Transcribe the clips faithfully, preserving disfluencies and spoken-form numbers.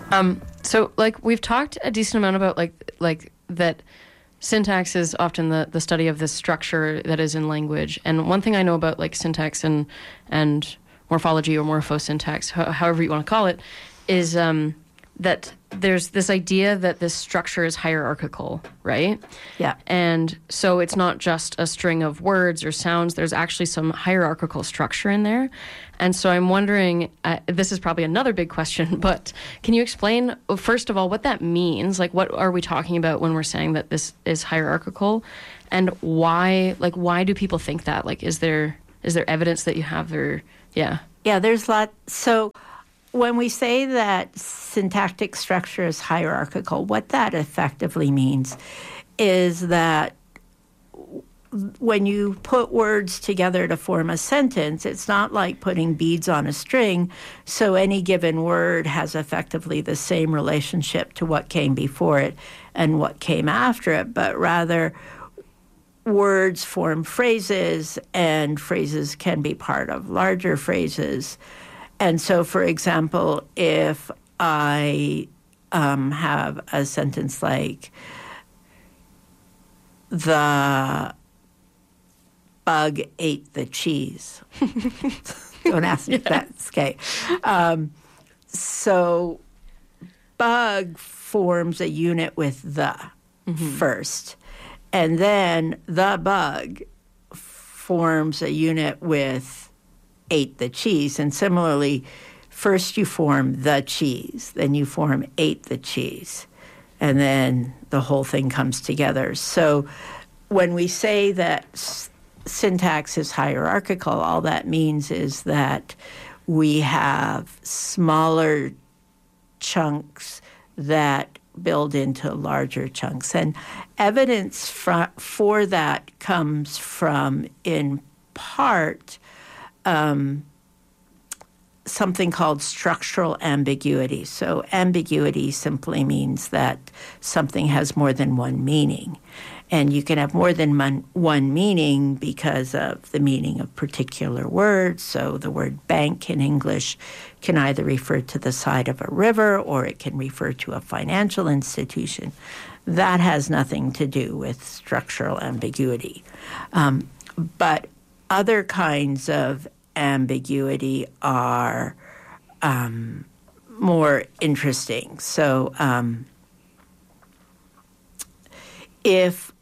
Um, so, like, we've talked a decent amount about, like, like that syntax is often the, the study of this structure that is in language. And one thing I know about, like, syntax and and morphology or morphosyntax, ho- however you want to call it, is um, that there's this idea that this structure is hierarchical, right? Yeah. And so it's not just a string of words or sounds. There's actually some hierarchical structure in there. And so I'm wondering, uh, this is probably another big question, but can you explain, first of all, what that means? Like, what are we talking about when we're saying that this is hierarchical? And why, like, why do people think that? Like, is there is there evidence that you have, or, yeah? Yeah, there's a lot. So when we say that syntactic structure is hierarchical, what that effectively means is that when you put words together to form a sentence, it's not like putting beads on a string, so any given word has effectively the same relationship to what came before it and what came after it, but rather words form phrases, and phrases can be part of larger phrases. And so, for example, if I um, have a sentence like, the bug ate the cheese. Don't ask me if that's okay. Um, so bug forms a unit with the mm-hmm. first. And then the bug forms a unit with ate the cheese. And similarly, first you form the cheese, then you form ate the cheese, and then the whole thing comes together. So when we say that s- syntax is hierarchical, all that means is that we have smaller chunks that build into larger chunks. And evidence fr- for that comes from, in part, Um, something called structural ambiguity. So ambiguity simply means that something has more than one meaning. And you can have more than one, one meaning because of the meaning of particular words. So the word bank in English can either refer to the side of a river or it can refer to a financial institution. That has nothing to do with structural ambiguity. Um, but other kinds of ambiguity are um, more interesting. So um, if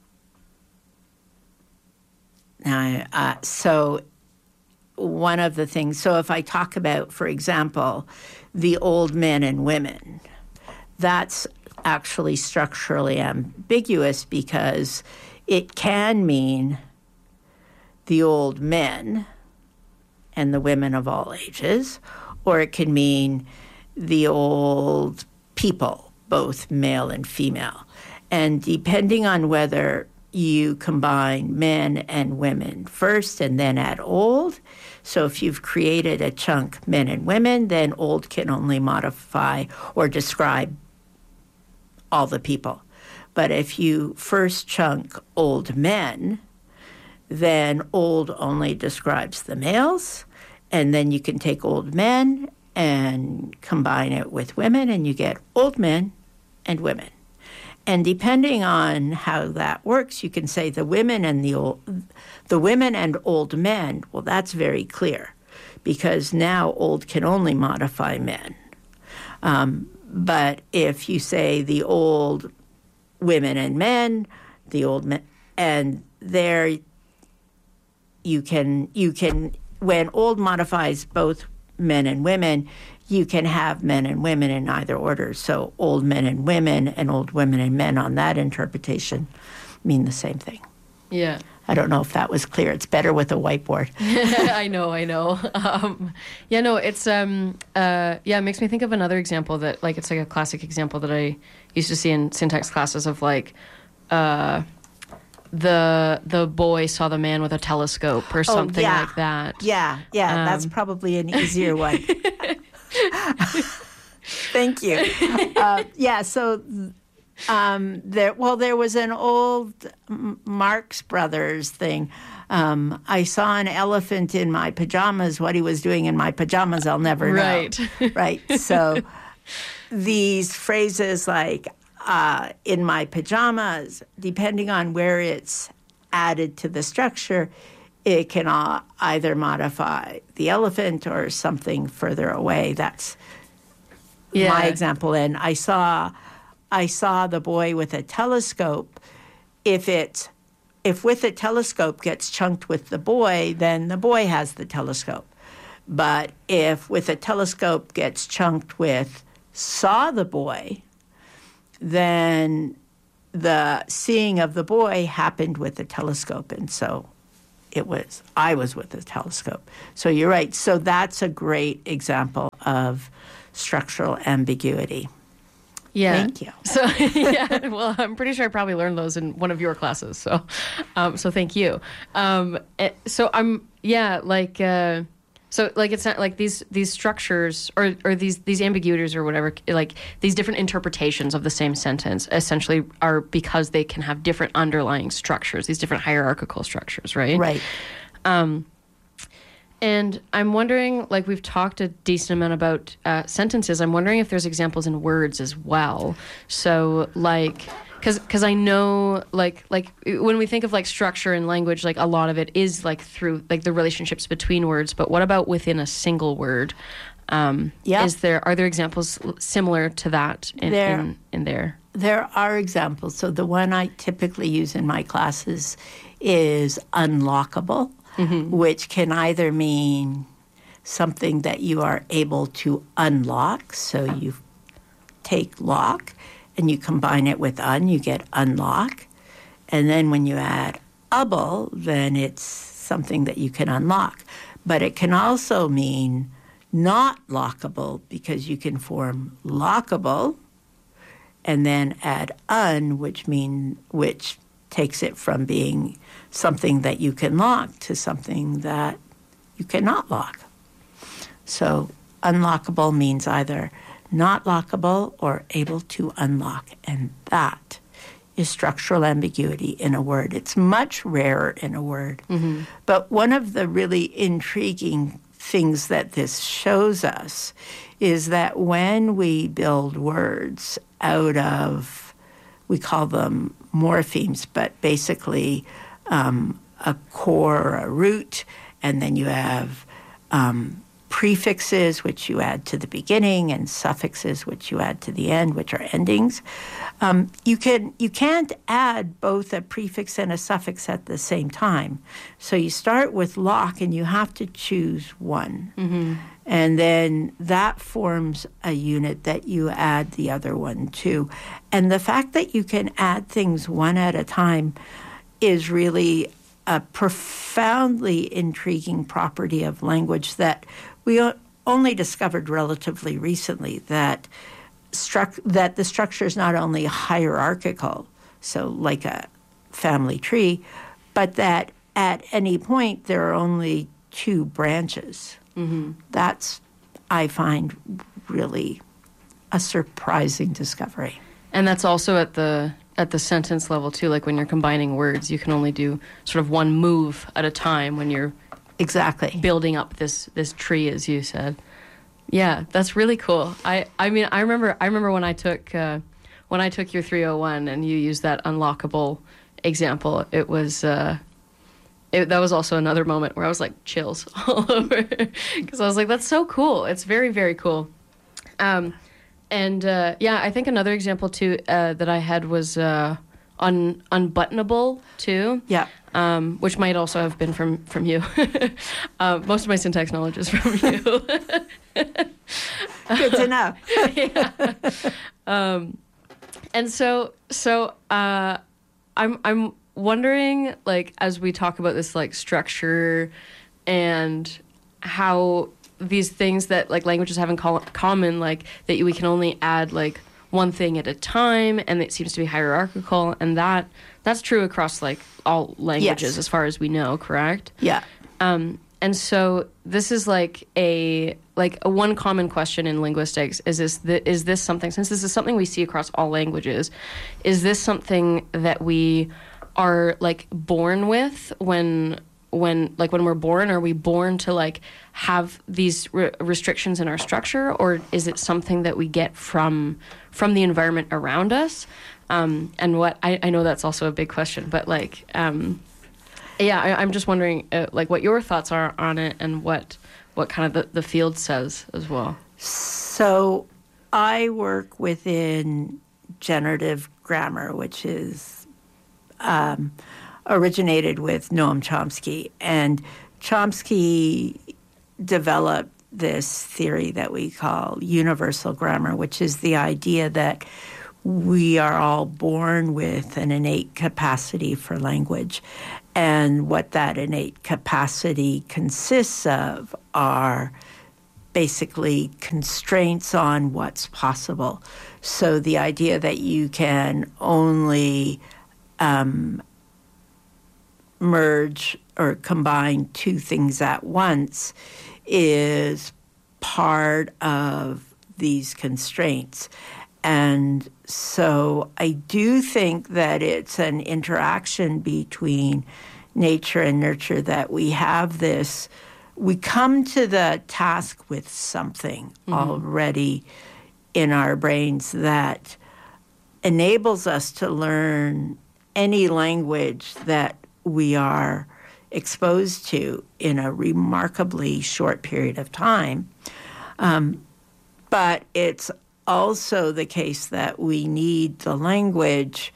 now, uh, so one of the things, so if I talk about, for example, the old men and women, that's actually structurally ambiguous because it can mean the old men and the women of all ages, or it can mean the old people, both male and female. And depending on whether you combine men and women first and then add old, so if you've created a chunk men and women, then old can only modify or describe all the people. But if you first chunk old men, then old only describes the males, and then you can take old men and combine it with women, and you get old men and women. And depending on how that works, you can say the women and the old, the women and old men. Well, that's very clear, because now old can only modify men. Um, but if you say the old women and men, the old men, and there you can you can when old modifies both men and women, you can have men and women in either order. So old men and women and old women and men on that interpretation mean the same thing. Yeah. I don't know if that was clear. It's better with a whiteboard. I know, I know. Um, yeah, no, it's, um, uh, yeah, it makes me think of another example that, like, it's like a classic example that I used to see in syntax classes of, like, uh, the the boy saw the man with a telescope or something oh, yeah. like that. Yeah, yeah, um, that's probably an easier one. Thank you. Uh, yeah, so um, there. Well, there was an old Marx Brothers thing. Um, I saw an elephant in my pajamas. What he was doing in my pajamas, I'll never know. Right. Right. So these phrases like uh, in my pajamas, depending on where it's added to the structure, it can uh, either modify the elephant or something further away. That's yeah. my example. And I saw, I saw the boy with a telescope. If it, if with a telescope gets chunked with the boy, then the boy has the telescope. But if with a telescope gets chunked with saw the boy, then the seeing of the boy happened with the telescope. And so it was, I was with the telescope. So you're right. So that's a great example of structural ambiguity. Yeah. Thank you. So, yeah, well, I'm pretty sure I probably learned those in one of your classes. So, um, so thank you. Um, it, so I'm, yeah, like, uh, so like it's not like these these structures or or these these ambiguities or whatever, like these different interpretations of the same sentence essentially are because they can have different underlying structures, these different hierarchical structures, right? Right. Um, and I'm wondering, like we've talked a decent amount about uh, sentences. I'm wondering if there's examples in words as well. So like. Because because I know, like, like when we think of, like, structure in language, like, a lot of it is, like, through, like, the relationships between words. But what about within a single word? Um, yeah. Is there, are there examples similar to that in there, in, in there? There are examples. So the one I typically use in my classes is unlockable, mm-hmm. which can either mean something that you are able to unlock. So you take lock, and you combine it with un, you get unlock. And then when you add able, then it's something that you can unlock. But it can also mean not lockable because you can form lockable and then add un, which mean which takes it from being something that you can lock to something that you cannot lock. So unlockable means either not lockable or able to unlock. And that is structural ambiguity in a word. It's much rarer in a word. Mm-hmm. But one of the really intriguing things that this shows us is that when we build words out of, we call them morphemes, but basically um, a core or a root, and then you have um, prefixes, which you add to the beginning, and suffixes, which you add to the end, which are endings. Um, you can you can't add both a prefix and a suffix at the same time. So you start with lock, and you have to choose one, mm-hmm. and then that forms a unit that you add the other one to. And the fact that you can add things one at a time is really a profoundly intriguing property of language that we only discovered relatively recently, that struct- that the structure is not only hierarchical, so like a family tree, but that at any point there are only two branches. Mm-hmm. That's, I find, really a surprising discovery. And that's also at the at the sentence level too. Like when you're combining words, you can only do sort of one move at a time when you're exactly building up this this tree, as you said. Yeah, that's really cool. I, I mean, I remember I remember when I took uh, when I took your three oh one and you used that unlockable example. It was uh, it, that was also another moment where I was like chills all over because I was like, that's so cool. It's very very cool. Um, And, uh, yeah, I think another example, too, uh, that I had was uh, un- unbuttonable, too. Yeah. Um, which might also have been from, from you. uh, most of my syntax knowledge is from you. Good to know. Yeah. Um, and so, so uh, I'm I'm wondering, like, as we talk about this, like, structure and how these things that like languages have in co- common, like that we can only add like one thing at a time, and it seems to be hierarchical, and that that's true across like all languages, yes, as far as we know, correct? Yeah. Um, and so this is like a like a one common question in linguistics is this the, is this something, since this is something we see across all languages, is this something that we are like born with when when, like when we're born? Are we born to like have these re- restrictions in our structure, or is it something that we get from from the environment around us? Um, and what I, I know that's also a big question, but like, um, yeah, I, I'm just wondering, uh, like, what your thoughts are on it, and what what kind of the, the field says as well. So, I work within generative grammar, which is um, originated with Noam Chomsky. And Chomsky developed this theory that we call universal grammar, which is the idea that we are all born with an innate capacity for language. And what that innate capacity consists of are basically constraints on what's possible. So the idea that you can only um, merge or combine two things at once is part of these constraints. And so I do think that it's an interaction between nature and nurture, that we have this, we come to the task with something mm-hmm. already in our brains that enables us to learn any language that we are exposed to in a remarkably short period of time. Um, but it's also the case that we need the language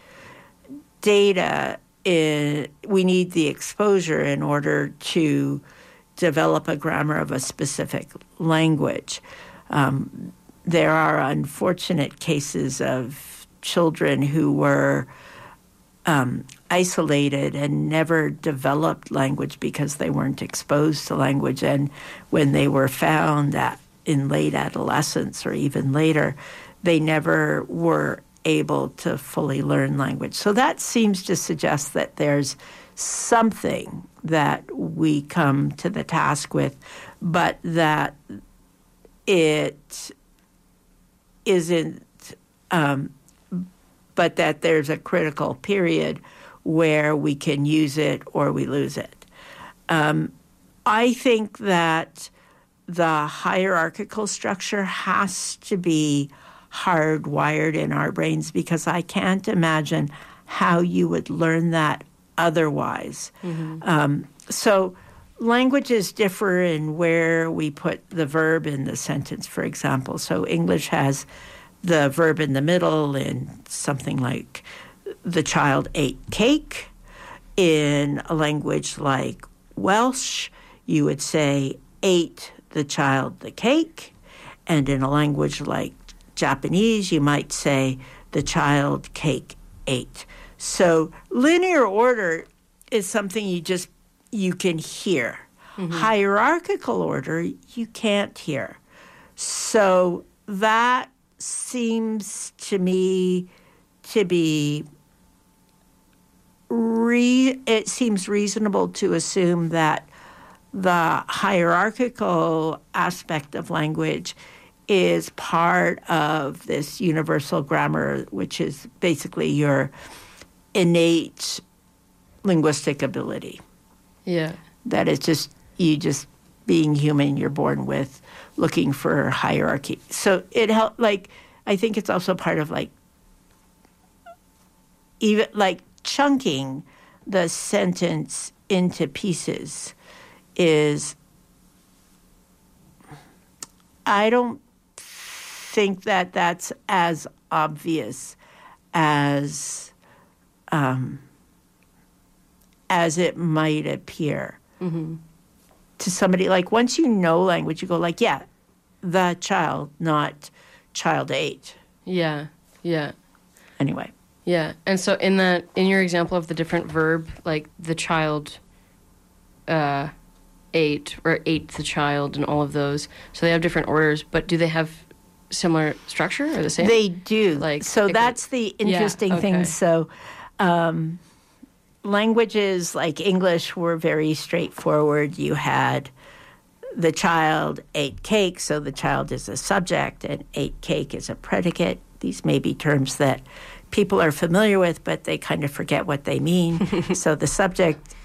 data, in, we need the exposure in order to develop a grammar of a specific language. Um, there are unfortunate cases of children who were um, isolated and never developed language because they weren't exposed to language. And when they were found at, in late adolescence or even later, they never were able to fully learn language. So that seems to suggest that there's something that we come to the task with, but that it isn't, um, but that there's a critical period where we can use it or we lose it. Um, I think that the hierarchical structure has to be hardwired in our brains, because I can't imagine how you would learn that otherwise. Mm-hmm. Um, so languages differ in where we put the verb in the sentence, for example. So English has the verb in the middle in something like the child ate cake. In a language like Welsh, you would say ate the child the cake. And in a language like Japanese, you might say the child cake ate. So linear order is something you just, you can hear. Mm-hmm. Hierarchical order, you can't hear. So that seems to me to be, re- it seems reasonable to assume that the hierarchical aspect of language is part of this universal grammar, which is basically your innate linguistic ability. Yeah. That is just, you just being human, you're born with looking for hierarchy. So it help, like, I think it's also part of like, even like chunking the sentence into pieces is, I don't think that that's as obvious as um, as it might appear mm-hmm. to somebody. Like once you know language, you go like, yeah, the child, not child ate. Yeah, yeah. Anyway. Yeah, and so in that, in your example of the different verb, like the child uh, ate or ate the child and all of those, so they have different orders, but do they have similar structure or the same? They do. Like, so that's the interesting yeah, okay. thing. So um, languages like English were very straightforward. You had the child ate cake, so the child is a subject, and ate cake is a predicate. These may be terms that people are familiar with, but they kind of forget what they mean. So the subject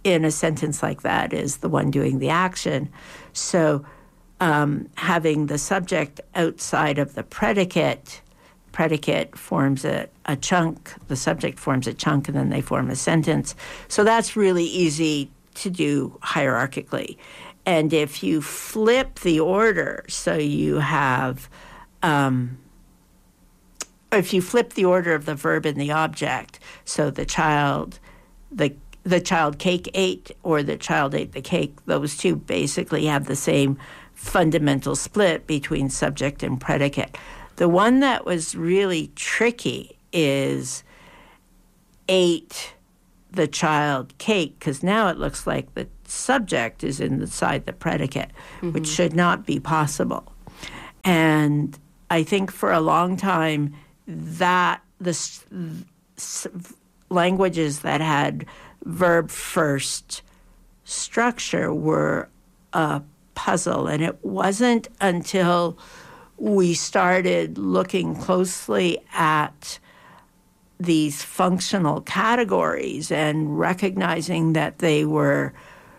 in a sentence like that is the one doing the action. So um, having the subject outside of the predicate, predicate forms a, a chunk, the subject forms a chunk, and then they form a sentence. So that's really easy to do hierarchically. And if you flip the order, so you have, um, if you flip the order of the verb and the object, so the child, the the child cake ate, or the child ate the cake, those two basically have the same fundamental split between subject and predicate. The one that was really tricky is ate the child cake, because now it looks like the subject is inside the predicate, mm-hmm. which should not be possible. And I think for a long time that the s- s- languages that had verb first structure were a puzzle. And it wasn't until we started looking closely at these functional categories and recognizing that they were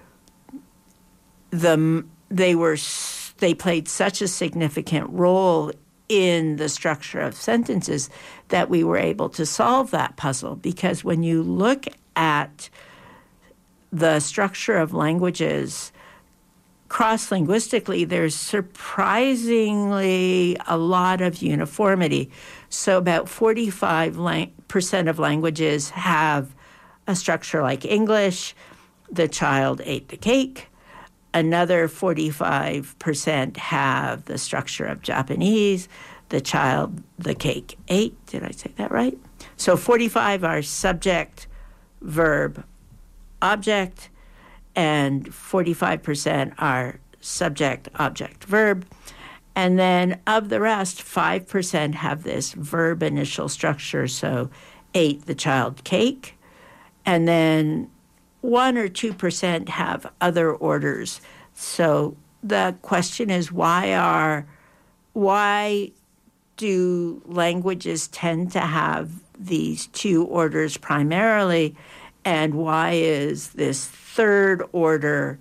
the they were they played such a significant role in the structure of sentences that we were able to solve that puzzle. Because when you look at the structure of languages cross-linguistically, there's surprisingly a lot of uniformity. So about forty-five percent of languages have a structure like English. The child ate the cake. Another forty-five percent have the structure of Japanese. The child, the cake ate. Did I say that right? So forty-five are subject, verb, object, and forty-five percent are subject, object, verb. And then of the rest, five percent have this verb initial structure, so ate the child cake. And then one or two percent have other orders. So the question is, why are, why do languages tend to have these two orders primarily? And why is this third order,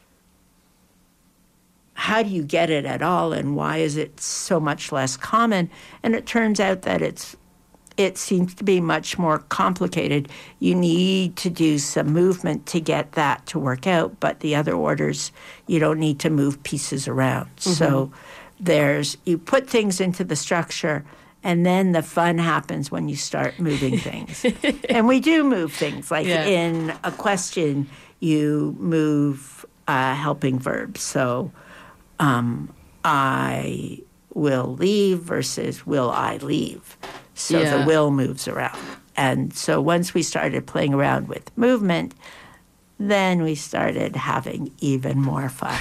how do you get it at all, and why is it so much less common? And it turns out that it's it seems to be much more complicated. You need to do some movement to get that to work out, but the other orders, you don't need to move pieces around. Mm-hmm. So there's, you put things into the structure, and then the fun happens when you start moving things. And we do move things. Like yeah. in a question, you move uh, helping verbs. So um, I will leave versus will I leave. So yeah. the will moves around. And so once we started playing around with movement, then we started having even more fun.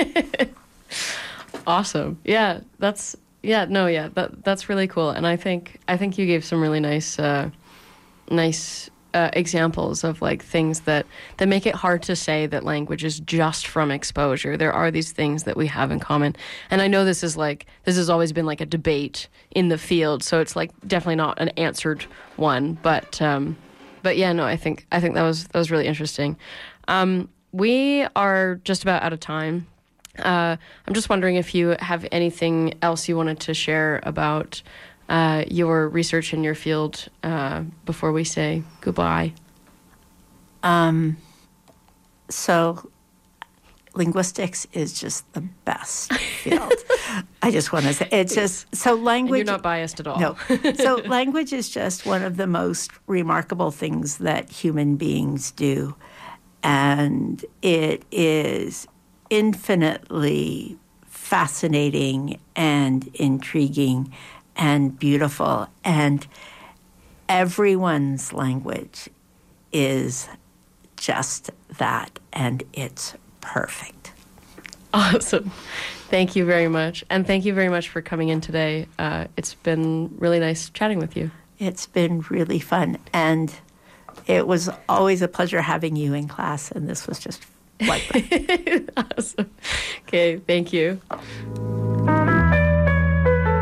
Awesome. Yeah, that's... Yeah, no, yeah, that that's really cool, and I think I think you gave some really nice, uh, nice uh, examples of like things that, that make it hard to say that language is just from exposure. There are these things that we have in common, and I know this is like this has always been like a debate in the field, so it's like definitely not an answered one. But um, but yeah, no, I think I think that was that was really interesting. Um, we are just about out of time. Uh, I'm just wondering if you have anything else you wanted to share about uh, your research in your field uh, before we say goodbye. Um, so linguistics is just the best field. I just want to say, it's just, so language... And you're not biased at all. No. So language is just one of the most remarkable things that human beings do. And it is infinitely fascinating and intriguing and beautiful. And everyone's language is just that, and it's perfect. Awesome. Thank you very much. And thank you very much for coming in today. Uh, it's been really nice chatting with you. It's been really fun. And it was always a pleasure having you in class, and this was just like that. Awesome. Okay, thank you.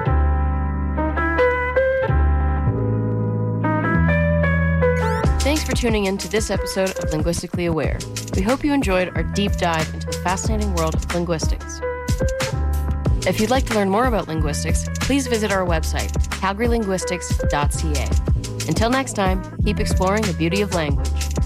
Thanks for tuning in to this episode of Linguistically Aware. We hope you enjoyed our deep dive into the fascinating world of linguistics. If you'd like to learn more about linguistics, please visit our website, calgary linguistics dot c a. Until next time, keep exploring the beauty of language.